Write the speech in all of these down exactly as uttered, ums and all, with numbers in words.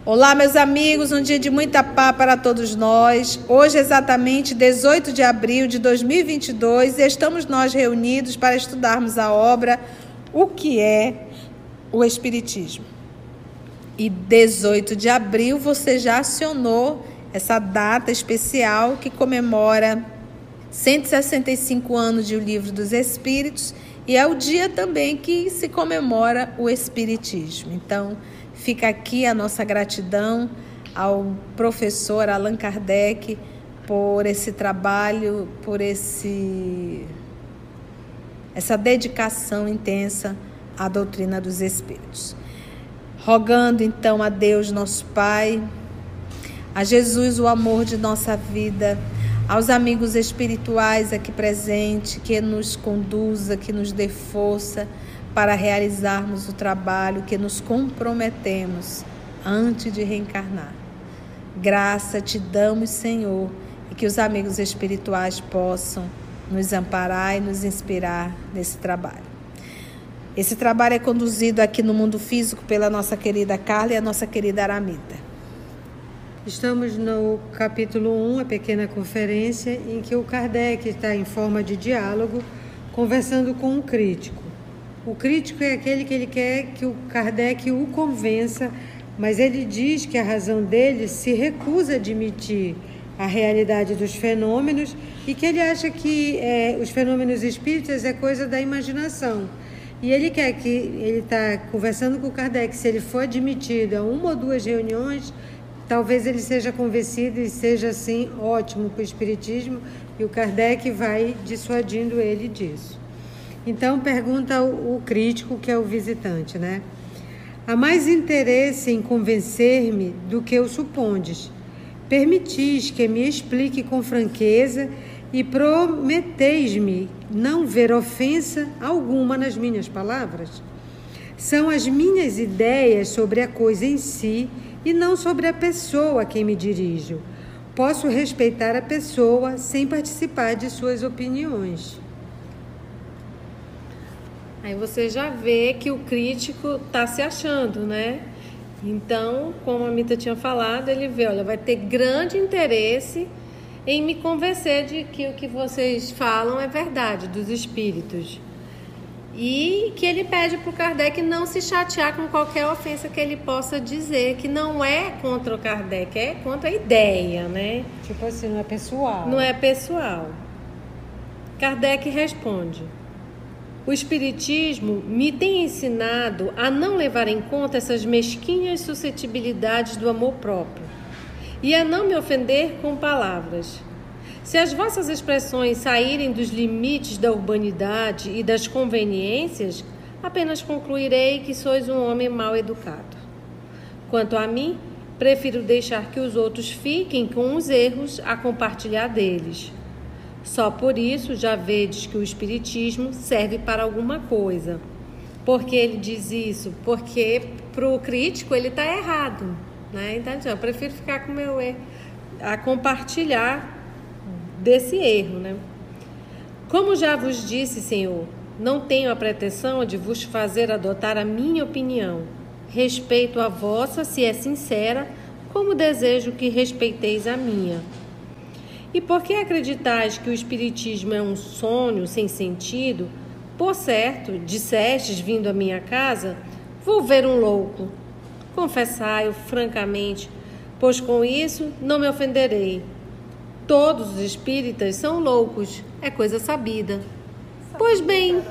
Olá, meus amigos, um dia de muita paz para todos nós. Hoje, exatamente dezoito de abril de dois mil e vinte e dois, estamos nós reunidos para estudarmos a obra O que é o Espiritismo. E dezoito de abril você já acionou essa data especial que comemora cento e sessenta e cinco anos de O Livro dos Espíritos e é o dia também que se comemora o Espiritismo. Então, fica aqui a nossa gratidão ao professor Allan Kardec por esse trabalho, por esse, essa dedicação intensa à doutrina dos Espíritos. Rogando então a Deus, nosso Pai, a Jesus, o amor de nossa vida, aos amigos espirituais aqui presentes, que nos conduza, que nos dê força para realizarmos o trabalho que nos comprometemos antes de reencarnar. Graça te damos, Senhor, e que os amigos espirituais possam nos amparar e nos inspirar nesse trabalho. Esse trabalho é conduzido aqui no mundo físico pela nossa querida Carla e a nossa querida Aramita. Estamos no capítulo um, a pequena conferência, em que o Kardec está em forma de diálogo, conversando com um crítico. O crítico é aquele que ele quer que o Kardec o convença, mas ele diz que a razão dele se recusa a admitir a realidade dos fenômenos e que ele acha que é, os fenômenos espíritas é coisa da imaginação. E ele quer que, ele está conversando com o Kardec, se ele for admitido a uma ou duas reuniões, talvez ele seja convencido e seja assim ótimo para o Espiritismo, e o Kardec vai dissuadindo ele disso. Então pergunta o, o crítico, que é o visitante, né? Há mais interesse em convencer-me do que o supondes. Permitis que me explique com franqueza e prometeis-me não ver ofensa alguma nas minhas palavras. São as minhas ideias sobre a coisa em si e não sobre a pessoa a quem me dirijo. Posso respeitar a pessoa sem participar de suas opiniões. Aí você já vê que o crítico está se achando, né? Então, como a Mita tinha falado, ele vê, olha, vai ter grande interesse em me convencer de que o que vocês falam é verdade, dos espíritos. E que ele pede para o Kardec não se chatear com qualquer ofensa que ele possa dizer, que não é contra o Kardec, é contra a ideia, né? Tipo assim, não é pessoal. Não é pessoal. Kardec responde: o Espiritismo me tem ensinado a não levar em conta essas mesquinhas suscetibilidades do amor próprio e a não me ofender com palavras. Se as vossas expressões saírem dos limites da urbanidade e das conveniências, apenas concluirei que sois um homem mal educado. Quanto a mim, prefiro deixar que os outros fiquem com os erros a compartilhar deles. Só por isso já vedes que o Espiritismo serve para alguma coisa. Por que ele diz isso? Porque para o crítico ele está errado, né? Então eu prefiro ficar com o meu erro, a compartilhar desse erro, né? Como já vos disse, Senhor, não tenho a pretensão de vos fazer adotar a minha opinião. Respeito a vossa, se é sincera, como desejo que respeiteis a minha. E por que acreditais que o Espiritismo é um sonho sem sentido? Por certo, dissestes, vindo à minha casa, vou ver um louco. Confessai-o francamente, pois com isso não me ofenderei. Todos os espíritas são loucos, é coisa sabida. Pois bem,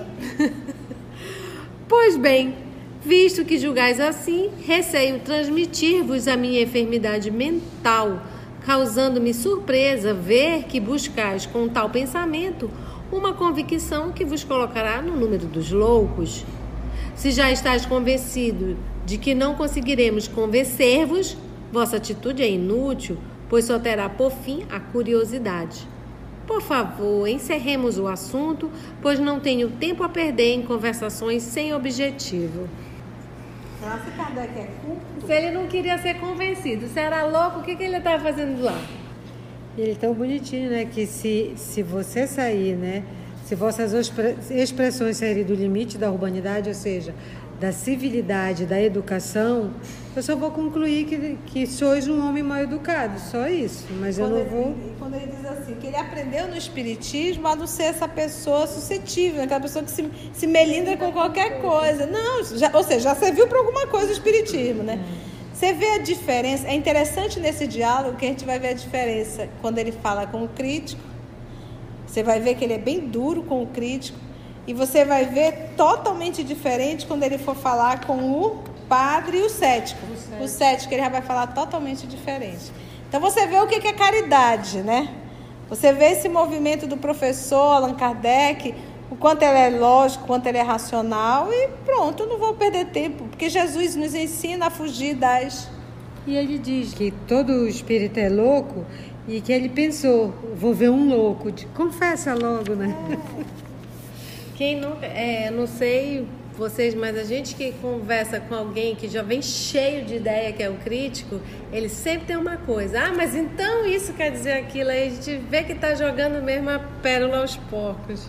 pois bem, visto que julgais assim, receio transmitir-vos a minha enfermidade mental, causando-me surpresa ver que buscais com tal pensamento uma convicção que vos colocará no número dos loucos. Se já estáis convencido de que não conseguiremos convencer-vos, vossa atitude é inútil, pois só terá por fim a curiosidade. Por favor, encerremos o assunto, pois não tenho tempo a perder em conversações sem objetivo. Será que Kardec é culto? Se ele não queria ser convencido, se era louco, o que, que ele estava fazendo lá? Ele é tão bonitinho, né? Que se, se você sair, né? Se vossas expressões saírem do limite da urbanidade, ou seja, da civilidade, da educação, eu só vou concluir que, que sois um homem mal educado, só isso, mas quando eu não ele, vou... Quando ele diz assim, que ele aprendeu no espiritismo a não ser essa pessoa suscetível, aquela pessoa que se, se melindra com qualquer coisa. Não, já, ou seja, já serviu para alguma coisa o espiritismo, né? Você vê a diferença, é interessante nesse diálogo que a gente vai ver a diferença quando ele fala com o crítico, você vai ver que ele é bem duro com o crítico, e você vai ver totalmente diferente quando ele for falar com o padre e o cético. O cético, o cético ele já vai falar totalmente diferente. Então você vê o que é caridade, né? Você vê esse movimento do professor Allan Kardec, o quanto ele é lógico, o quanto ele é racional, e pronto, eu não vou perder tempo, porque Jesus nos ensina a fugir das... E ele diz que todo espírito é louco e que ele pensou, vou ver um louco. Confessa logo, né? É. Quem nunca, é, não sei vocês, mas a gente que conversa com alguém que já vem cheio de ideia, que é o crítico, ele sempre tem uma coisa. Ah, mas então isso quer dizer aquilo. Aí a gente vê que está jogando mesmo a pérola aos porcos.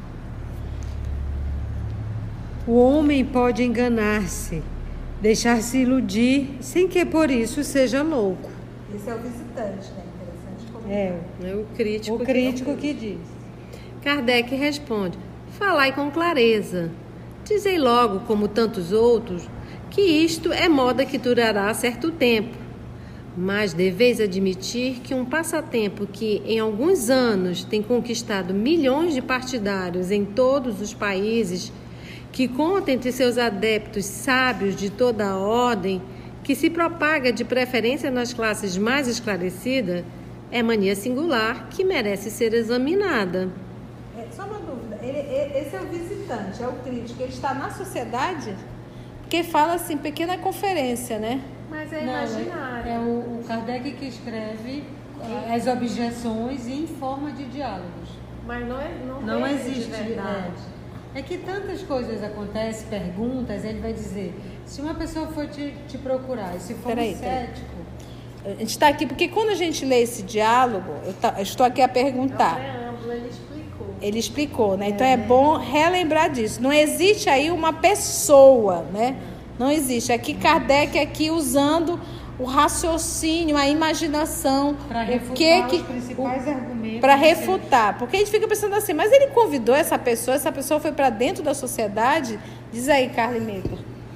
O homem pode enganar-se, deixar-se iludir, sem que por isso seja louco. Esse é o visitante, né? Interessante como é, é o crítico, o crítico que, que diz. Kardec responde: falai com clareza. Dizei logo, como tantos outros, que isto é moda que durará certo tempo. Mas deveis admitir que um passatempo que em alguns anos tem conquistado milhões de partidários em todos os países, que conta entre seus adeptos sábios de toda a ordem, que se propaga de preferência nas classes mais esclarecidas, é mania singular que merece ser examinada. É, só uma dúvida, ele, ele, esse é o visitante, é o crítico, ele está na sociedade? Porque fala assim, pequena conferência, né? Mas é Não, imaginário. É, é o, o Kardec que escreve as objeções em forma de diálogos. Mas não, é, não, não é existe de verdade. É que tantas coisas acontecem, perguntas, ele vai dizer, se uma pessoa for te, te procurar, e se for peraí, um cético... Peraí. A gente está aqui, porque quando a gente lê esse diálogo, eu, tá, eu estou aqui a perguntar. É um preâmbulo, ele explicou. Ele explicou, né? Então é, é bom relembrar disso. Não existe aí uma pessoa, né? Não existe. Aqui Kardec aqui usando o raciocínio, a imaginação, para refutar o que que os principais o, argumentos. Para refutar. Porque a gente fica pensando assim, mas ele convidou essa pessoa, essa pessoa foi para dentro da sociedade? Diz aí, Carla Meca.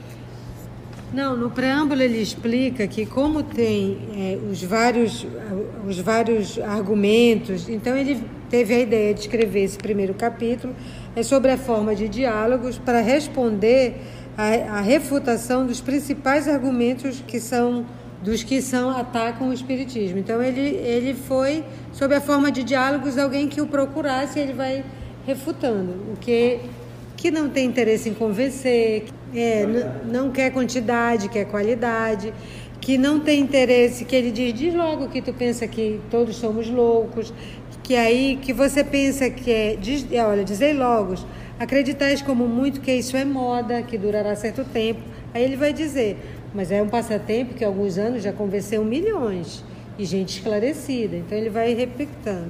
Não, no preâmbulo ele explica que como tem é, os, vários, os vários argumentos, então ele teve a ideia de escrever esse primeiro capítulo, é sobre a forma de diálogos para responder a, a refutação dos principais argumentos que são, dos que são, atacam o espiritismo. Então ele, ele foi, sob a forma de diálogos, alguém que o procurasse, ele vai refutando, o que, que não tem interesse em convencer, é, n- não quer quantidade, quer qualidade, que não tem interesse, que ele diz, diz logo que tu pensa que todos somos loucos, que aí que você pensa que é, diz, é olha, dizei logo, acreditais como muito que isso é moda, que durará certo tempo. Aí ele vai dizer, mas é um passatempo que há alguns anos já convenceu milhões e gente esclarecida. Então ele vai replicando.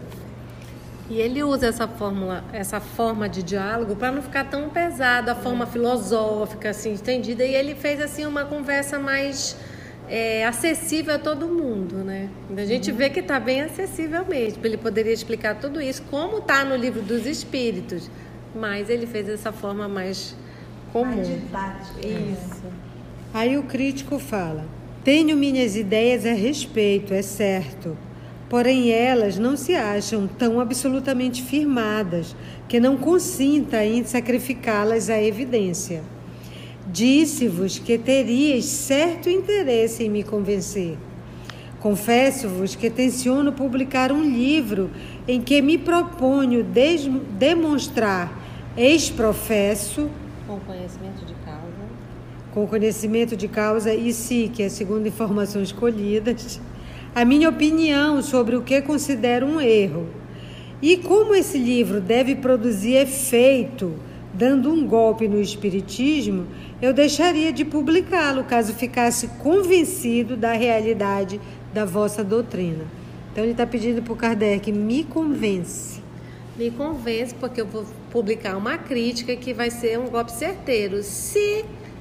E ele usa essa fórmula, essa forma de diálogo para não ficar tão pesado, a forma filosófica, assim, estendida. E ele fez assim uma conversa mais é, acessível a todo mundo, né? A gente uhum. vê que está bem acessível mesmo. Ele poderia explicar tudo isso, como está no livro dos Espíritos, mas ele fez dessa forma mais comum. Mais didática. Isso. Aí o crítico fala: tenho minhas ideias a respeito, é certo. Porém, elas não se acham tão absolutamente firmadas que não consinta em sacrificá-las à evidência. Disse-vos que teríeis certo interesse em me convencer. Confesso-vos que tenciono publicar um livro em que me proponho des- demonstrar ex-professo, com conhecimento de causa, com conhecimento de causa e si, que é segundo informações colhidas, a minha opinião sobre o que considero um erro. E como esse livro deve produzir efeito, dando um golpe no espiritismo, eu deixaria de publicá-lo, caso ficasse convencido da realidade da vossa doutrina. Então ele está pedindo para o Kardec, me convence. Me convence, porque eu vou publicar uma crítica que vai ser um golpe certeiro. Se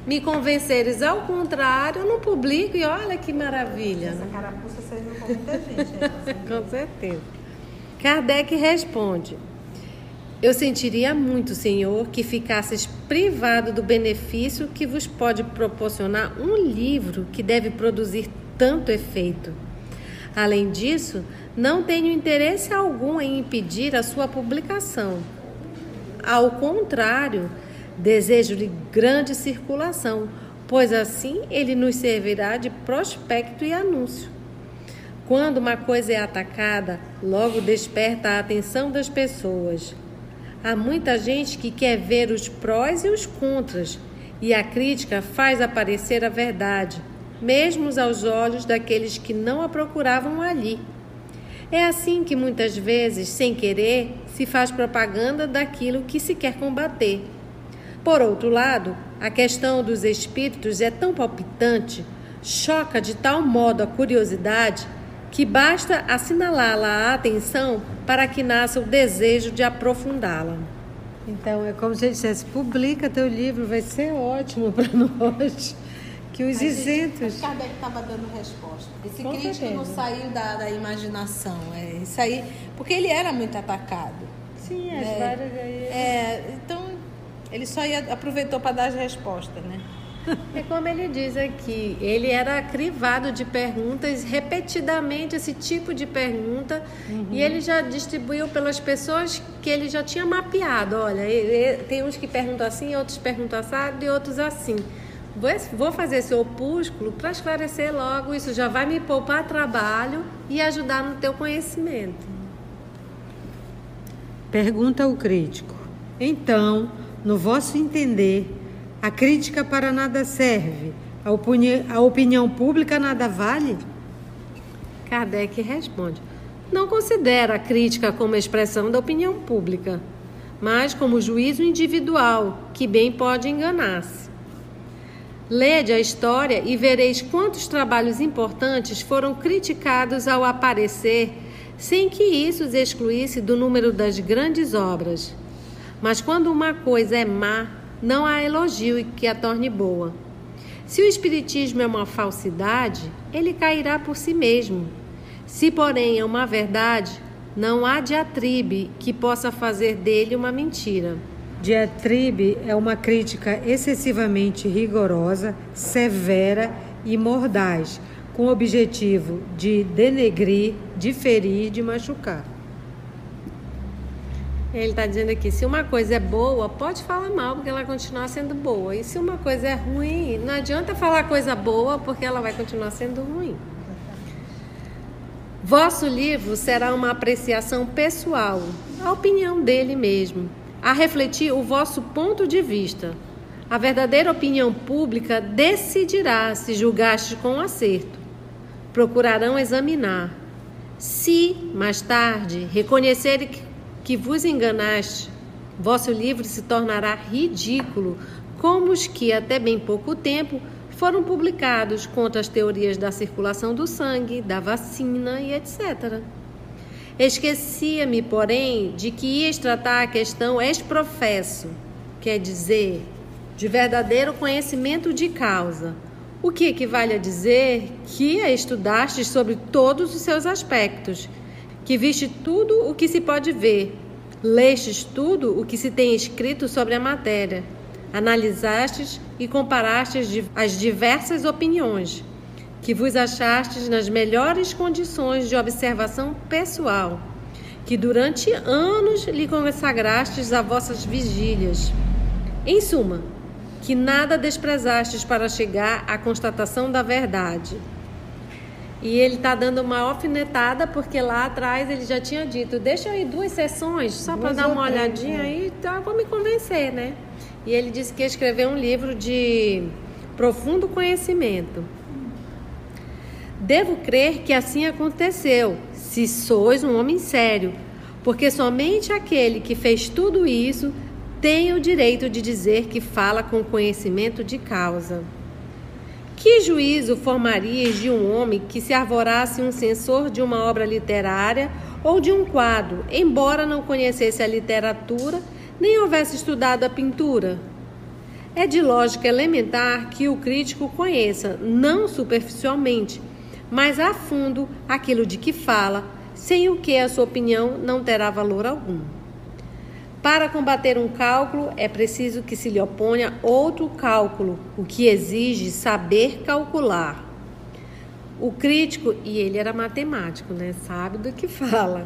me convenceres ao contrário, eu não publico e olha que maravilha. Essa carapuça serviu com muita gente. Né? Com certeza. Kardec responde: eu sentiria muito, Senhor, que ficasses privado do benefício que vos pode proporcionar um livro que deve produzir tanto efeito. Além disso, não tenho interesse algum em impedir a sua publicação. Ao contrário, desejo-lhe grande circulação, pois assim ele nos servirá de prospecto e anúncio. Quando uma coisa é atacada, logo desperta a atenção das pessoas. Há muita gente que quer ver os prós e os contras, e a crítica faz aparecer a verdade, mesmo aos olhos daqueles que não a procuravam ali. É assim que muitas vezes, sem querer, se faz propaganda daquilo que se quer combater. Por outro lado, a questão dos espíritos é tão palpitante, choca de tal modo a curiosidade, que basta assinalá-la à atenção para que nasça o desejo de aprofundá-la. Então, é como se ele dissesse, publica teu livro, vai ser ótimo para nós, que os isentos... O Kardec estava dando resposta. Esse Com crítico certeza. não saiu da, da imaginação, é, isso aí, porque ele era muito atacado. Sim, as É, várias aí... É, então, ele só ia, aproveitou para dar as respostas, né? É como ele diz aqui, ele era crivado de perguntas, repetidamente esse tipo de pergunta, uhum. E ele já distribuiu pelas pessoas que ele já tinha mapeado. Olha, ele, tem uns que perguntam assim, outros perguntam assado e outros assim. Vou, vou fazer esse opúsculo para esclarecer logo, isso já vai me poupar trabalho e ajudar no teu conhecimento. Pergunta o crítico. Então, no vosso entender, a crítica para nada serve? A, opini- a opinião pública nada vale? Kardec responde: não considera a crítica como expressão da opinião pública, mas como juízo individual, que bem pode enganar-se. Lede a história e vereis quantos trabalhos importantes foram criticados ao aparecer, sem que isso os excluísse do número das grandes obras. Mas quando uma coisa é má, não há elogio que a torne boa. Se o espiritismo é uma falsidade, ele cairá por si mesmo. Se, porém, é uma verdade, não há diatribe que possa fazer dele uma mentira. Diatribe é uma crítica excessivamente rigorosa, severa e mordaz, com o objetivo de denegrir, de ferir, de machucar. Ele está dizendo aqui, se uma coisa é boa, pode falar mal, porque ela vai continuar sendo boa. E se uma coisa é ruim, não adianta falar coisa boa, porque ela vai continuar sendo ruim. Vosso livro será uma apreciação pessoal, a opinião dele mesmo, a refletir o vosso ponto de vista. A verdadeira opinião pública decidirá se julgastes com acerto. Procurarão examinar. Se, mais tarde, reconhecerem que que vos enganaste, vosso livro se tornará ridículo, como os que até bem pouco tempo foram publicados contra as teorias da circulação do sangue, da vacina e etcétera. Esquecia-me, porém, de que ias tratar a questão ex-professo, quer dizer, de verdadeiro conhecimento de causa, o que equivale a dizer que a estudastes sobre todos os seus aspectos, que viste tudo o que se pode ver, lestes tudo o que se tem escrito sobre a matéria, analisastes e comparastes as diversas opiniões, que vos achastes nas melhores condições de observação pessoal, que durante anos lhe consagrastes a vossas vigílias. Em suma, que nada desprezastes para chegar à constatação da verdade. E ele está dando uma alfinetada, porque lá atrás ele já tinha dito, deixa eu ir duas sessões, só para dar uma olhadinha aí, tá, vou me convencer, né? E ele disse que ia escrever um livro de profundo conhecimento. Devo crer que assim aconteceu, se sois um homem sério, porque somente aquele que fez tudo isso tem o direito de dizer que fala com conhecimento de causa. Que juízo formarias de um homem que se arvorasse um censor de uma obra literária ou de um quadro, embora não conhecesse a literatura, nem houvesse estudado a pintura? É de lógica elementar que o crítico conheça, não superficialmente, mas a fundo aquilo de que fala, sem o que a sua opinião não terá valor algum. Para combater um cálculo, é preciso que se lhe oponha outro cálculo, o que exige saber calcular. O crítico, e ele era matemático, né? Sabe do que fala.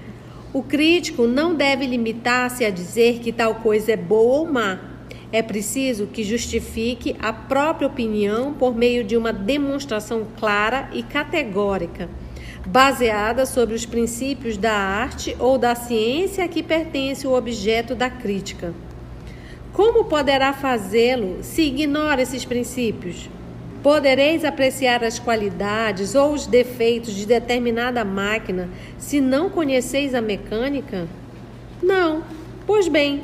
O crítico não deve limitar-se a dizer que tal coisa é boa ou má. É preciso que justifique a própria opinião por meio de uma demonstração clara e categórica, baseada sobre os princípios da arte ou da ciência a que pertence o objeto da crítica. Como poderá fazê-lo se ignora esses princípios? Podereis apreciar as qualidades ou os defeitos de determinada máquina se não conheceis a mecânica? Não. Pois bem,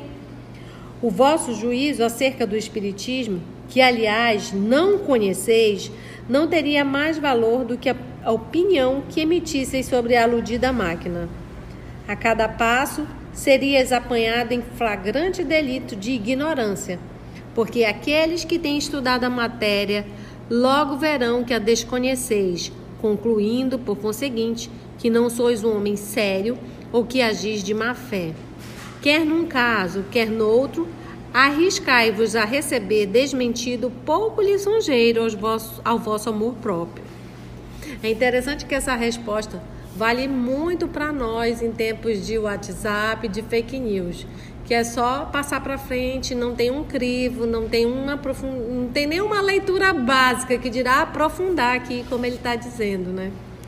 o vosso juízo acerca do espiritismo, que aliás não conheceis, não teria mais valor do que a a opinião que emitisseis sobre a aludida máquina. A cada passo, serias apanhado em flagrante delito de ignorância, porque aqueles que têm estudado a matéria logo verão que a desconheceis, concluindo, por conseguinte, que não sois um homem sério ou que agis de má fé. Quer num caso, quer noutro, arriscai-vos a receber desmentido pouco lisonjeiro aos vossos, ao vosso amor próprio. É interessante que essa resposta vale muito para nós em tempos de WhatsApp, de fake news, que é só passar para frente, não tem um crivo, não tem, uma profund... não tem nenhuma leitura básica que dirá aprofundar aqui, como ele está dizendo, né?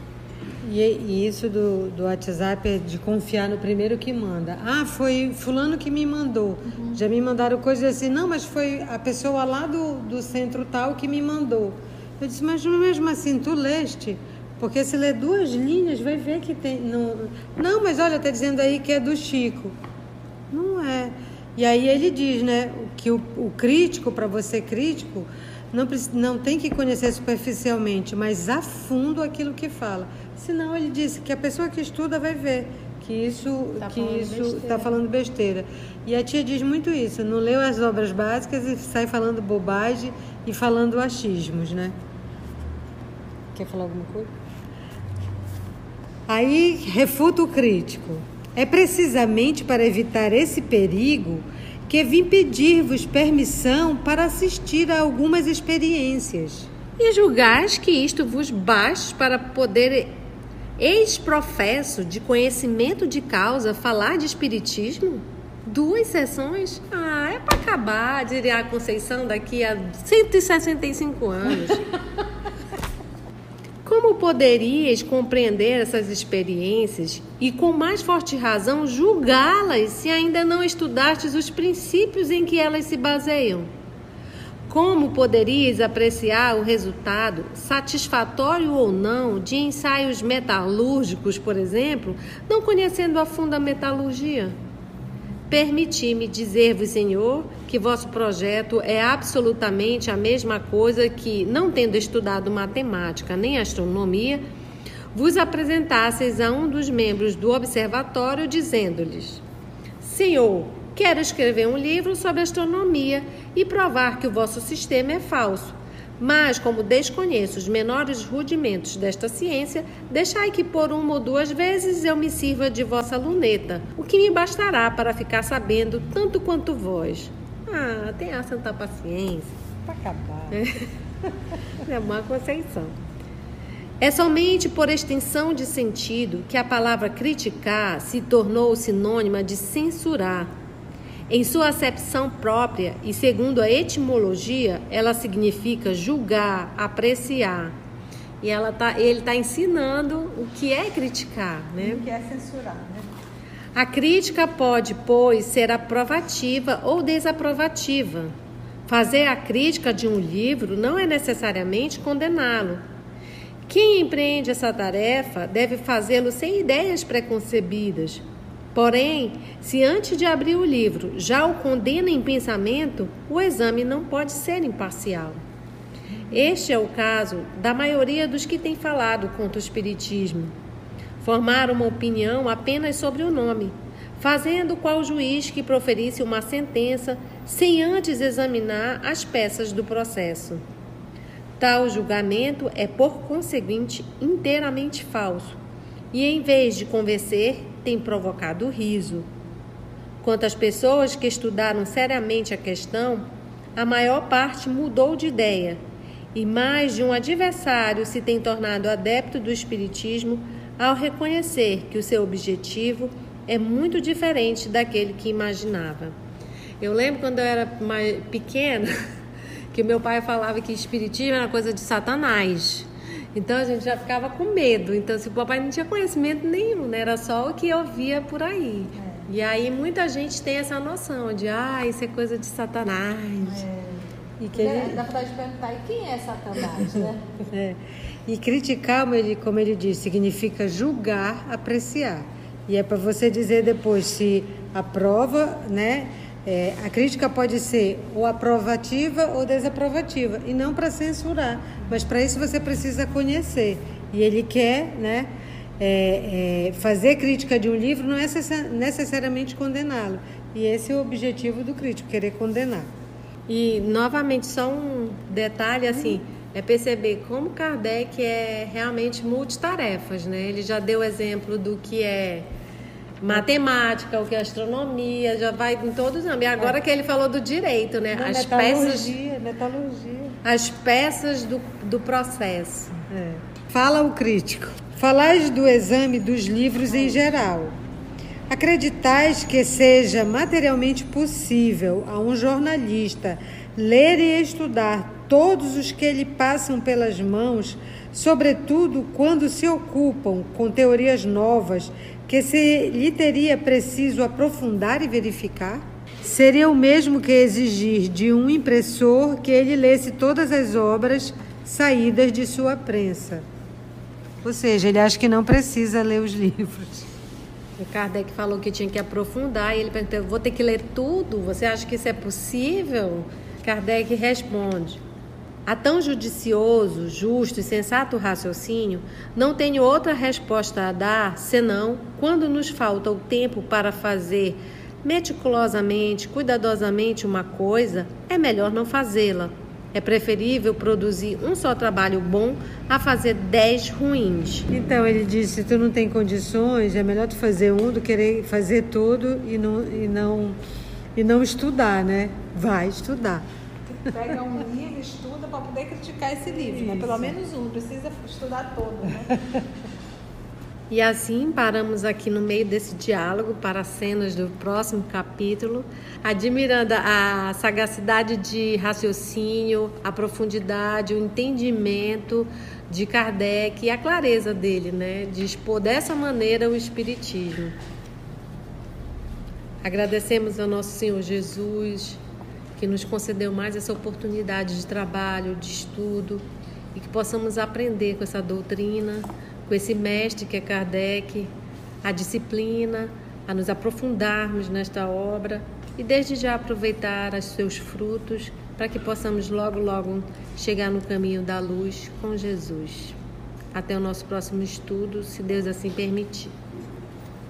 E, e isso do, do WhatsApp é de confiar no primeiro que manda. Ah, foi fulano que me mandou. Uhum. Já me mandaram coisas assim, não, mas foi a pessoa lá do, do centro tal que me mandou. Eu disse, mas mesmo assim, tu leste? Porque se ler duas linhas, vai ver que tem... Não, não mas olha, está dizendo aí que é do Chico. Não é. E aí ele diz, né, que o, o crítico, para você crítico, não, não tem que conhecer superficialmente, mas a fundo aquilo que fala. Senão ele disse que a pessoa que estuda vai ver que isso está que isso tá falando besteira. E a tia diz muito isso, não leu as obras básicas e sai falando bobagem e falando achismos, né? Quer falar alguma coisa? Aí refuta o crítico. É precisamente para evitar esse perigo que vim pedir-vos permissão para assistir a algumas experiências. E julgais que isto vos baste para poder, ex-professo de conhecimento de causa, falar de espiritismo? Duas sessões? Ah, é para acabar, diria a Conceição, daqui a cento e sessenta e cinco anos. Como poderias compreender essas experiências e, com mais forte razão, julgá-las se ainda não estudastes os princípios em que elas se baseiam? Como poderias apreciar o resultado, satisfatório ou não, de ensaios metalúrgicos, por exemplo, não conhecendo a fundo a metalurgia? Permiti-me dizer-vos, Senhor, que vosso projeto é absolutamente a mesma coisa que, não tendo estudado matemática nem astronomia, vos apresentasseis a um dos membros do observatório dizendo-lhes: Senhor, quero escrever um livro sobre astronomia e provar que o vosso sistema é falso. Mas, como desconheço os menores rudimentos desta ciência, deixai que por uma ou duas vezes eu me sirva de vossa luneta, o que me bastará para ficar sabendo tanto quanto vós. Ah, tenha santa paciência. Para acabar. É, é uma Conceição. É somente por extensão de sentido que a palavra criticar se tornou sinônima de censurar. Em sua acepção própria e segundo a etimologia, ela significa julgar, apreciar. E ela tá, ele está ensinando o que é criticar, né? O que é censurar, né? A crítica pode, pois, ser aprovativa ou desaprovativa. Fazer a crítica de um livro não é necessariamente condená-lo. Quem empreende essa tarefa deve fazê-lo sem ideias preconcebidas. Porém, se antes de abrir o livro já o condena em pensamento, o exame não pode ser imparcial. Este é o caso da maioria dos que têm falado contra o espiritismo. Formaram uma opinião apenas sobre o nome, fazendo qual juiz que proferisse uma sentença sem antes examinar as peças do processo. Tal julgamento é, por conseguinte, inteiramente falso, e em vez de convencer, tem provocado riso. Quanto às pessoas que estudaram seriamente a questão, a maior parte mudou de ideia, e mais de um adversário se tem tornado adepto do espiritismo ao reconhecer que o seu objetivo é muito diferente daquele que imaginava. Eu lembro quando eu era mais pequena, que meu pai falava que espiritismo era coisa de Satanás. Então a gente já ficava com medo. Então, se o papai não tinha conhecimento nenhum, né? Era só o que eu via por aí. É. E aí muita gente tem essa noção de, ah, isso é coisa de Satanás. É. E que ele... Dá vontade de perguntar, e quem é Satanás, né? É. E criticar, como ele, como ele diz, significa julgar, apreciar. E é para você dizer depois se aprova, né? É, a crítica pode ser ou aprovativa ou desaprovativa, e não para censurar, mas para isso você precisa conhecer. E ele quer, né, é, é, fazer crítica de um livro não é necessariamente condená-lo. E esse é o objetivo do crítico, querer condenar. E, novamente, só um detalhe, assim, é perceber como Kardec é realmente multitarefas, né? Ele já deu exemplo do que é matemática, o que é astronomia, já vai em todos os âmbitos. E agora é. que ele falou do direito, né? Não, as metalurgia, peças, metalurgia. As peças do, do processo. É. Fala o crítico. Falais do exame dos livros em geral. Acreditais que seja materialmente possível a um jornalista ler e estudar todos os que lhe passam pelas mãos, sobretudo quando se ocupam com teorias novas que se lhe teria preciso aprofundar e verificar? Seria o mesmo que exigir de um impressor que ele lesse todas as obras saídas de sua prensa. Ou seja, ele acha que não precisa ler os livros. O Kardec falou que tinha que aprofundar e ele perguntou, vou ter que ler tudo? Você acha que isso é possível? Kardec responde, a tão judicioso, justo e sensato raciocínio, não tenho outra resposta a dar, senão, quando nos falta o tempo para fazer meticulosamente, cuidadosamente uma coisa, é melhor não fazê-la. É preferível produzir um só trabalho bom a fazer dez ruins. Então, ele disse, se tu não tem condições, é melhor tu fazer um do que querer fazer tudo e não, e não, e não estudar, né? Vai estudar. Pega um livro, estuda para poder criticar esse livro, né? Pelo menos um, precisa estudar todo, né? E assim paramos aqui no meio desse diálogo para as cenas do próximo capítulo, admirando a sagacidade de raciocínio, a profundidade, o entendimento de Kardec e a clareza dele, né? De expor dessa maneira o Espiritismo. Agradecemos ao nosso Senhor Jesus, que nos concedeu mais essa oportunidade de trabalho, de estudo, e que possamos aprender com essa doutrina, com esse mestre que é Kardec, a disciplina, a nos aprofundarmos nesta obra e desde já aproveitar os seus frutos para que possamos logo, logo chegar no caminho da luz com Jesus. Até o nosso próximo estudo, se Deus assim permitir.